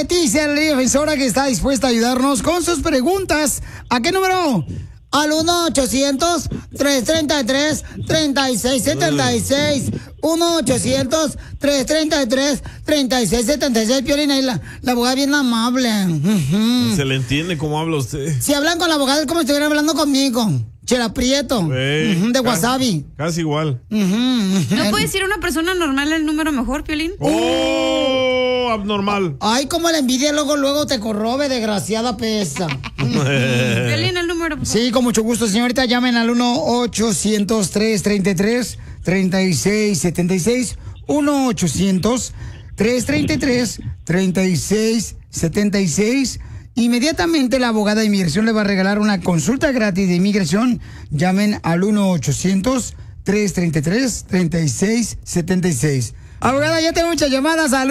Leticia, la ley defensora, que está dispuesta a ayudarnos con sus preguntas. ¿A qué número? Al 1-800-333-3676. 1-800-333-3676. Piolín, ahí la abogada bien amable. Se le entiende cómo habla usted. Si hablan con la abogada es como si estuvieran hablando conmigo. Chela Prieto, de wasabi. Casi igual. ¿No puede decir una persona normal el número mejor, Piolín? ¡Oh! Abnormal. Ay, como la envidia luego te corrobe, desgraciada pesa. Piolín, el número. Sí, con mucho gusto, señorita. Llamen al 1-800-333-3676. 1-800-333-3676. Inmediatamente la abogada de inmigración le va a regalar una consulta gratis de inmigración. Llamen al 1-800-333-3676. Abogada, ya tengo muchas llamadas al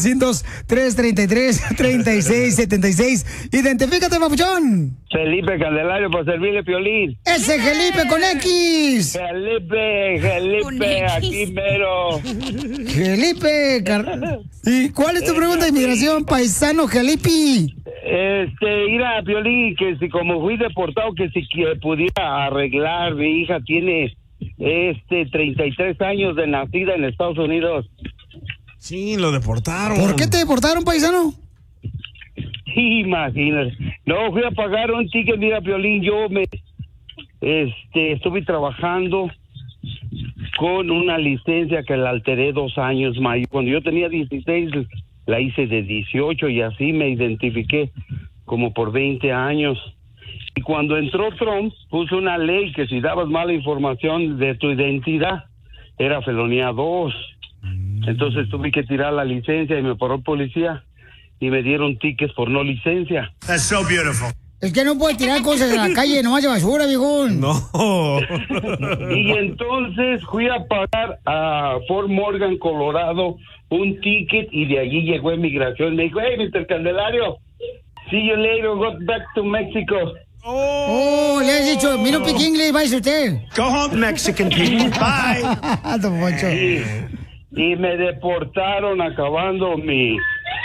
1-800-333-3676. Identifícate, papuchón. Felipe Candelario, para servirle, Piolín. Ese Felipe con X. Felipe, aquí mero. Felipe. ¿Y cuál es tu pregunta de inmigración, paisano Felipe? Mira, Piolín, que si como fui deportado, que si pudiera arreglar, mi hija tiene 33 años de nacida en Estados Unidos. Sí, lo deportaron. ¿Por qué te deportaron, paisano? Imagínate. No, fui a pagar un ticket, mira, Piolín, yo estuve trabajando con una licencia que la alteré 2 años más. Cuando yo tenía 16, la hice de 18 y así me identifiqué como por 20 años. Y cuando entró Trump, puso una ley que si dabas mala información de tu identidad, era felonía 2. Entonces tuve que tirar la licencia y me paró el policía y me dieron tickets por no licencia. That's so beautiful. Es que no puede tirar cosas en la calle, nomás de basura, viejón. No. Y entonces fui a pagar a Fort Morgan, Colorado, un ticket y de allí llegó Inmigración. Me dijo, hey, Mr. Candelario, see you later, go back to Mexico. Oh, le has dicho, mira un pique inglés, vaya usted. Go home, Mexican people. Bye. Don Poncho. Y me deportaron acabando mi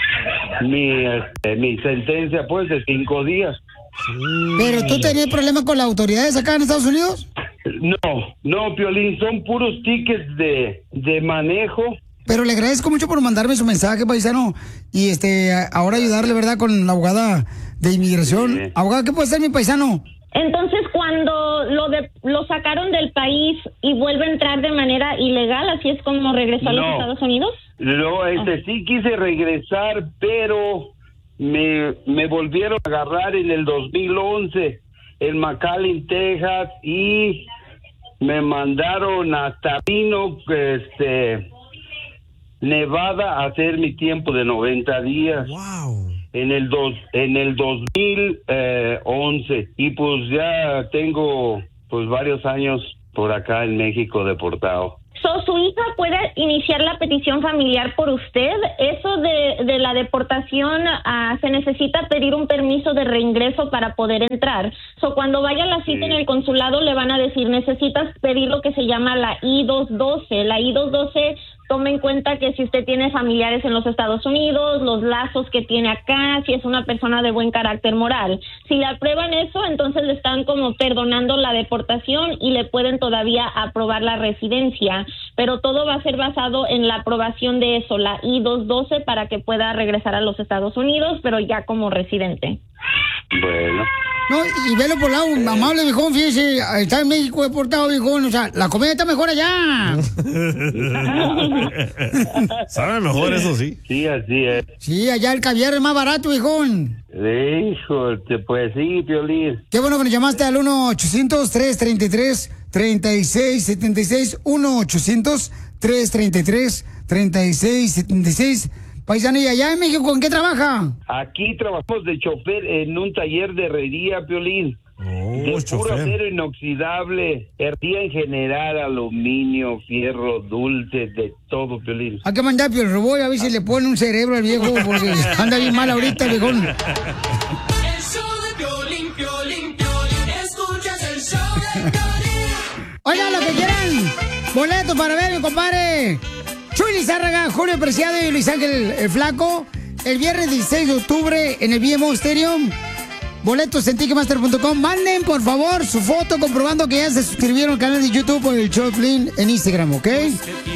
sentencia, pues, de 5 días. ¿Pero tú tenías problemas con las autoridades acá en Estados Unidos? No, Piolín, son puros tickets de manejo. Pero le agradezco mucho por mandarme su mensaje, paisano. Y ahora ayudarle, ¿verdad?, con la abogada de inmigración. Sí. Abogada, ¿qué puede ser mi paisano? Entonces, cuando lo sacaron del país y vuelve a entrar de manera ilegal, ¿así es como regresó a los Estados Unidos? No, sí quise regresar, pero me volvieron a agarrar en el 2011 en McAllen, Texas, y me mandaron hasta Reno, Nevada, a hacer mi tiempo de 90 días. Wow. En el 2011, y pues ya tengo pues varios años por acá en México deportado. ¿Su hija puede iniciar la petición familiar por usted? Eso de la deportación, se necesita pedir un permiso de reingreso para poder entrar. Cuando vaya a la cita en el consulado le van a decir, necesitas pedir lo que se llama la I-212. La I-212 tome en cuenta que si usted tiene familiares en los Estados Unidos, los lazos que tiene acá, si es una persona de buen carácter moral. Si le aprueban eso, entonces le están como perdonando la deportación y le pueden todavía aprobar la residencia. Pero todo va a ser basado en la aprobación de eso, la I-212, para que pueda regresar a los Estados Unidos, pero ya como residente. Bueno. No, y velo por lado, amable viejón, fíjese, está en México deportado, viejón, o sea, la comida está mejor allá. Sabe mejor, eso sí. Sí, así es. Sí, allá el caviar es más barato, viejón. Hijo, pues sí, Piolín. Qué bueno que nos llamaste al 1-800-333-3676, 1-800-333-3676. Paisano, ¿y allá en México con qué trabaja? Aquí trabajamos de chofer en un taller de herrería, Piolín. De puro acero inoxidable, herrería en general, aluminio, fierro, dulces, de todo, Piolín. Hay que mandar Piolín Roboy a ver si le pone un cerebro al viejo, porque anda bien mal ahorita, viejón. El show de Piolín, Piolín, Piolín, escuchas el show de Piolín. Oigan, lo que quieran, boletos para ver, mi compadre Chuy Lizárraga, Julio Preciado y Luis Ángel el Flaco. el viernes 16 de octubre en el BMO Stadium. Boletos en Ticketmaster.com. Manden, por favor, su foto comprobando que ya se suscribieron al canal de YouTube por el show de Piolín en Instagram, ¿ok?